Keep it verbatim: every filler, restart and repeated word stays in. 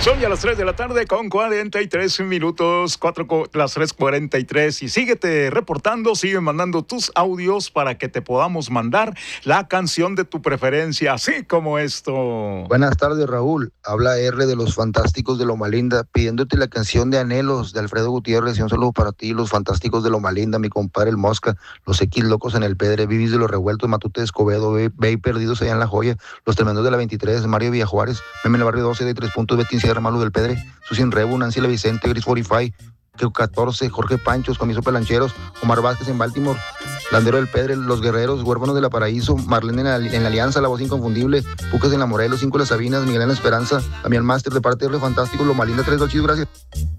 Son ya las tres de la tarde con cuarenta y tres minutos, cuatro, las tres cuarenta y tres. Y síguete reportando, sigue mandando tus audios para que te podamos mandar la canción de tu preferencia, así como esto. Buenas tardes, Raúl. Habla R de los Fantásticos de Loma Linda, pidiéndote la canción de Anhelos de Alfredo Gutiérrez. Y un saludo para ti, los Fantásticos de Loma Linda, mi compadre el Mosca, los X Locos en el Pedre, Vivis de los Revueltos, Matute de Escobedo, Ve, Ve Perdidos allá en La Joya, los Tremendos de la veintitrés, Mario Villajuárez, Meme en el Barrio doce, de tres puntos, Betín Sierra, Malo del Pedre, Susin Rebu, Nancy La Vicente, Gris cuarenta y cinco, Keo catorce, Jorge Panchos, Comiso Pelancheros, Omar Vázquez en Baltimore, Landero del Pedre, Los Guerreros, Huérfanos de la Paraíso, Marlene en la, en la Alianza, La Voz Inconfundible, Pucas en la Morelos, Cinco Las Sabinas, Miguel en la Esperanza, Damián Máster de parte de los Fantásticos, Loma Linda, tres, dos, chido, gracias.